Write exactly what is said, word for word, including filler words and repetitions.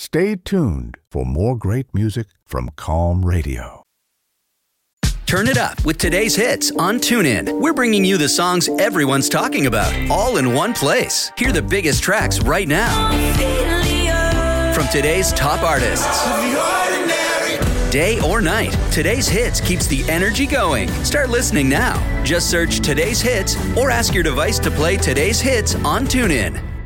Stay tuned for more great music from Calm Radio. Turn it up with today's hits on TuneIn. We're bringing you the songs everyone's talking about, all in one place. Hear the biggest tracks right now from today's top artists. Day or night, today's hits keeps the energy going. Start listening now. Just search today's hits or ask your device to play today's hits on TuneIn.